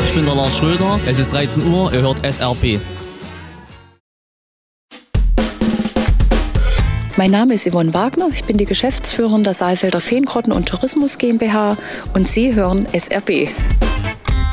ich bin der Lars Schröder. Es ist 13 Uhr, ihr hört SRP. Mein Name ist Yvonne Wagner, ich bin die Geschäftsführerin der Saalfelder Feengrotten und Tourismus GmbH und Sie hören SRP.